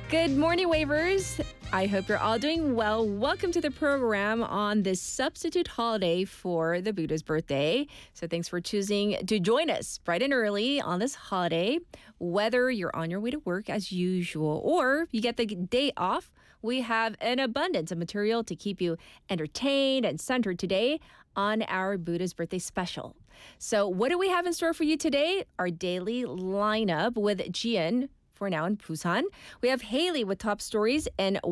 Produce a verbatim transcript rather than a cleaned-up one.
Good morning, Wavers. I hope you're all doing well. Welcome to the program on this substitute holiday for the Buddha's birthday. So thanks for choosing to join us bright and early on this holiday. Whether you're on your way to work as usual or you get the day off, we have an abundance of material to keep you entertained and centered today on our Buddha's birthday special. So what do we have in store for you today? Our daily lineup with Jian for now in Busan. We have Haley with top stories and